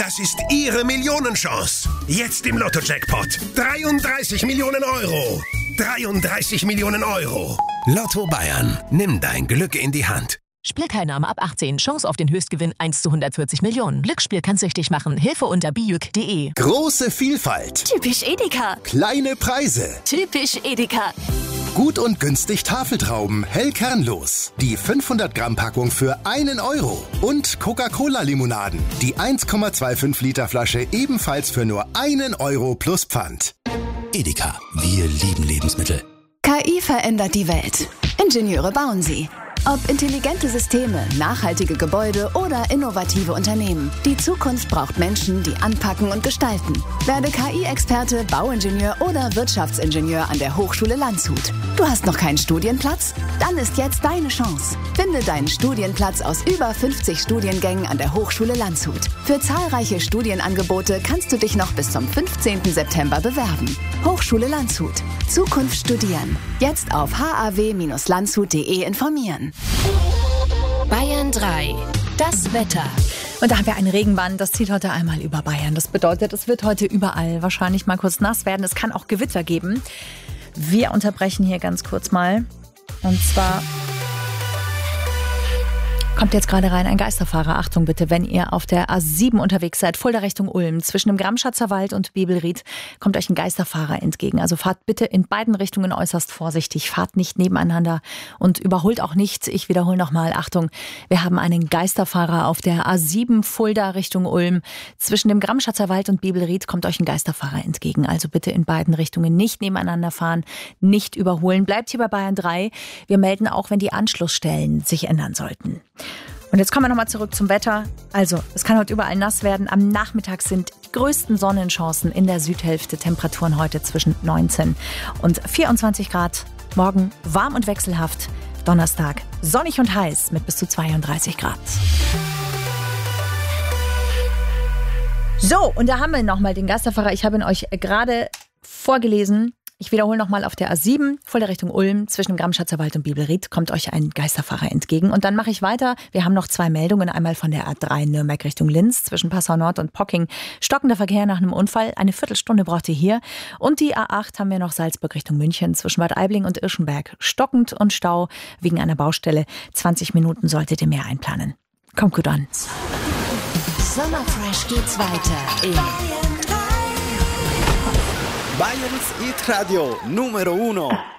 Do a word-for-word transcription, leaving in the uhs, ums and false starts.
Das ist Ihre Millionenchance. Jetzt im Lotto-Jackpot. dreiunddreißig Millionen Euro. dreiunddreißig Millionen Euro. Lotto Bayern. Nimm dein Glück in die Hand. Spielteilnahme ab achtzehn. Chance auf den Höchstgewinn eins zu hundertvierzig Millionen. Glücksspiel kann süchtig machen. Hilfe unter bijuk punkt de. Große Vielfalt. Typisch Edeka. Kleine Preise. Typisch Edeka. Gut und günstig Tafeltrauben, hell kernlos. Die fünfhundert Gramm Packung für einen Euro. Und Coca-Cola-Limonaden. Die eins Komma fünfundzwanzig Liter Flasche ebenfalls für nur einen Euro plus Pfand. Edeka. Wir lieben Lebensmittel. K I verändert die Welt. Ingenieure bauen sie. Ob intelligente Systeme, nachhaltige Gebäude oder innovative Unternehmen. Die Zukunft braucht Menschen, die anpacken und gestalten. Werde K I-Experte, Bauingenieur oder Wirtschaftsingenieur an der Hochschule Landshut. Du hast noch keinen Studienplatz? Dann ist jetzt deine Chance. Finde deinen Studienplatz aus über fünfzig Studiengängen an der Hochschule Landshut. Für zahlreiche Studienangebote kannst du dich noch bis zum fünfzehnten September bewerben. Hochschule Landshut. Zukunft studieren. Jetzt auf h a w Bindestrich landshut punkt de informieren. Bayern drei. Das Wetter. Und da haben wir ein Regenband, das zieht heute einmal über Bayern. Das bedeutet, es wird heute überall wahrscheinlich mal kurz nass werden. Es kann auch Gewitter geben. Wir unterbrechen hier ganz kurz mal. Und zwar kommt jetzt gerade rein ein Geisterfahrer. Achtung bitte, wenn ihr auf der A sieben unterwegs seid, Fulda Richtung Ulm, zwischen dem Gramschatzer Wald und Bibelried, kommt euch ein Geisterfahrer entgegen. Also fahrt bitte in beiden Richtungen äußerst vorsichtig. Fahrt nicht nebeneinander und überholt auch nicht. Ich wiederhole nochmal, Achtung, wir haben einen Geisterfahrer auf der A sieben Fulda Richtung Ulm. Zwischen dem Gramschatzer Wald und Bibelried kommt euch ein Geisterfahrer entgegen. Also bitte in beiden Richtungen nicht nebeneinander fahren, nicht überholen. Bleibt hier bei Bayern drei. Wir melden auch, wenn die Anschlussstellen sich ändern sollten. Und jetzt kommen wir nochmal zurück zum Wetter. Also, es kann heute überall nass werden. Am Nachmittag sind die größten Sonnenchancen in der Südhälfte. Temperaturen heute zwischen neunzehn und vierundzwanzig Grad. Morgen warm und wechselhaft. Donnerstag sonnig und heiß mit bis zu zweiunddreißig Grad. So, und da haben wir nochmal den Geisterfahrer. Ich habe ihn euch gerade vorgelesen. Ich wiederhole nochmal, auf der A sieben, Fulda Richtung Ulm, zwischen dem Gramschatzer Wald und Bibelried, kommt euch ein Geisterfahrer entgegen. Und dann mache ich weiter. Wir haben noch zwei Meldungen. Einmal von der A drei Nürnberg Richtung Linz, zwischen Passau Nord und Pocking. Stockender Verkehr nach einem Unfall. Eine Viertelstunde braucht ihr hier. Und die A acht haben wir noch Salzburg Richtung München, zwischen Bad Aibling und Irschenberg. Stockend und Stau wegen einer Baustelle. zwanzig Minuten solltet ihr mehr einplanen. Kommt gut an. Sommerfresh geht's weiter in Bayerns Hit Radio Numero uno.